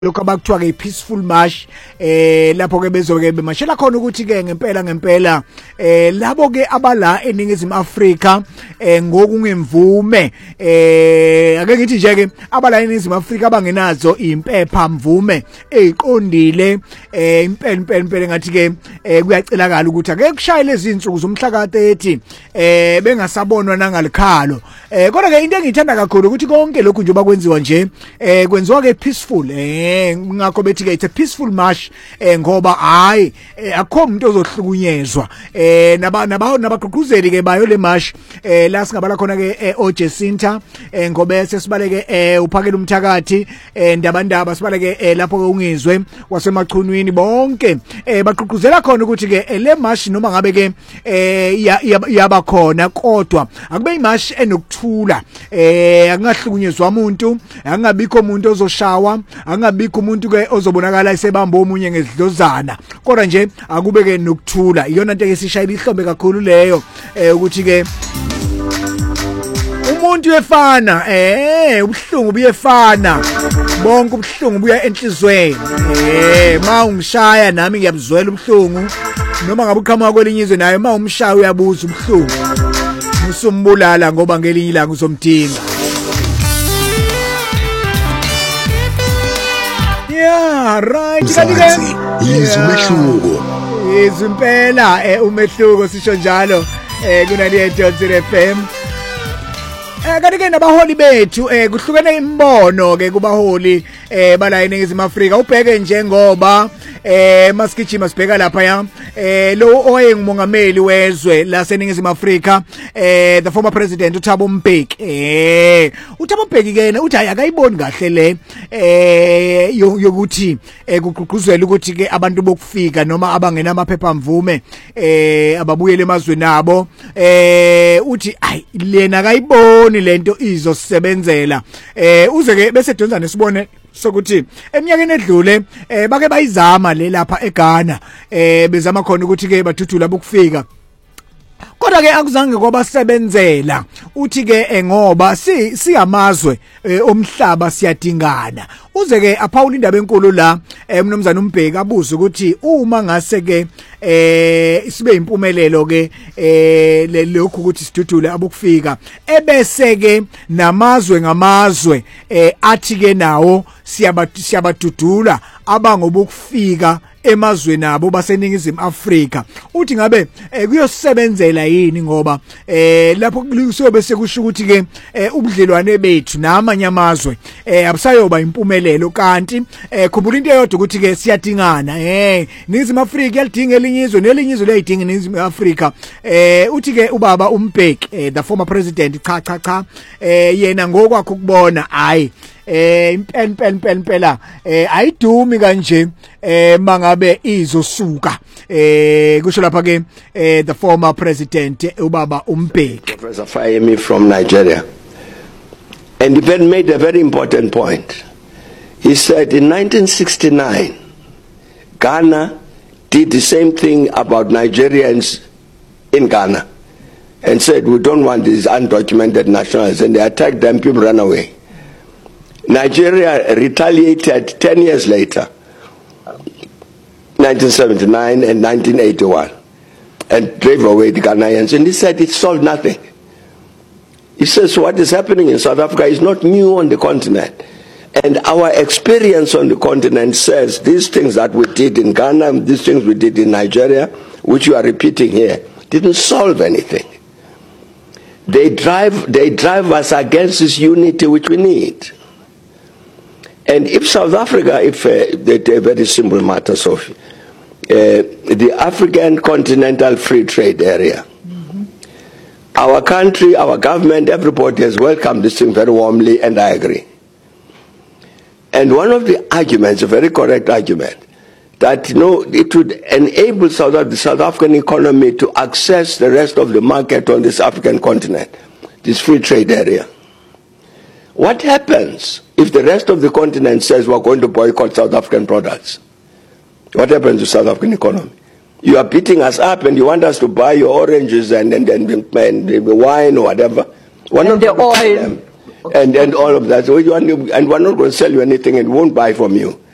lokho abakuthiwa ke peaceful march lapho ke bezoke bemashela khona ukuthi ke ngempela labo ke abala eningizimu Afrika ngokungemvume ake ngithi nje ke abala eningizimu Afrika abangenazo impepha mvume eziqondile impela ngathi ke kuyacelakala ukuthi ake kushaya lezi insuku zomhla ka 30 bengasabonwa nangalikhalo kodwa ke into engithanda kakhulu ukuthi konke lokhu nje bakwenziwa nje kwenziwa ke peaceful ngakho bethi ke it's a peaceful march ngoba hayi akho umuntu ozohlukunyezwa nabagqugquzeli ke bayo le march la singabala khona ke oJesinta ngoba sesibaleke uphakela umthakathi ndabandaba sibaleke lapho ke ungizwe wasemachunwini bonke bagqugquzela khona ukuthi ke le march noma ngabe ke yaba khona kodwa akube imarch enokuthula akungahlukunyezwa umuntu akungabikho umuntu ozoshawa akungabikho umuntu ke ozobonakala isebamba omunye ngezidlozana kodwa nje akube ke nokuthula iyona into esishayila ihlombe kakhulu leyo ukuthi ke umuntu uyefana ubuhlungu buyefana bonke ubuhlungu buya enhlizweni ma ungishaya nami ngiyabuzwela ubuhlungu noma ngabe uqhamuka kwelinye izwe naye ma umshaya uyabuza ubuhlungu usumbulala ngoba ngelinye ilanga uzomdinga. Yeah, right. Izumehluko. Izimpela umehluko sisho njalo kuna le FM. Kanti ke nabaholi bethu kuhlukene imbono ke kubaholi bala eningizimu Afrika ubheke njengoba masigijima sibheka lapha ya lo oyengumongameli wezwe laseningizimu Afrika the former president uThabo Mbeki uThabo Mbeki ke uthi akayiboni kahle le yokuthi kugqugquzelwe ukuthi ke abantu bokufika noma abangena amaphepha mvume ababuyele emazweni abo uthi ayi lena akayiboni lento izosebenzela uze ke bese donza nesibone sokuthi eminyakeni edlule bake bayizama le lapha eGhana bezama khona ukuthi ke bathuthula bokufika kodwa ke akuzange kwabasebenzela uthi ke ngoba siyamazwe omhlaba siyadingana uze ke aphawula indaba enkulu la umnomzana uMbeki abuza ukuthi uma ngase ke sibe impumelelo ke lokhu ukuthi sidudule abokufika ebese ke namazwe ngamazwe athi ke nawo siyabadudula abangobukufika emazweni abo baseningizimu Afrika uthi ngabe kuyosebenzela yini ngoba lapho kusuke sekusho ukuthi ke ubudlelwane bethu namanye amazwe abusayoba impumelelo kanti khumbula into eyodwa ukuthi ke siyadingana ningizimu Afrika yalidinga elinye izwe nelinye izwe liyidinga ningizimu Afrika uthi ke ubaba uMbeki the former president cha yena ngokwakho ukubona hayi impela ayidumi kanje mangabe izosuka kusho lapha ke the former president ubaba uMbeki. Professor Fayemi from Nigeria, and he made a very important point. He said in 1969 Ghana did the same thing about Nigerians in Ghana and said we don't want these undocumented nationals, and they attacked them, people ran away. Nigeria retaliated 10 years later, 1979 and 1981, and drove away the Ghanaians. And he said it solved nothing. He says what is happening in South Africa is not new on the continent. And our experience on the continent says these things that we did in Ghana, these things we did in Nigeria, which you are repeating here, didn't solve anything. They drive us against this unity which we need. And if South Africa, if a very simple matter, Sophie, the African Continental Free Trade Area, our country, our government, everybody has welcomed this thing very warmly, and I agree. And one of the arguments, a very correct argument, that it would enable the South African economy to access the rest of the market on this African continent, this free trade area. What happens if the rest of the continent says we're going to boycott South African products? What happens to South African economy? You are beating us up and you want us to buy your oranges and the wine or whatever. We're not the oil and all of that. And we're not going to sell you anything and won't buy from you.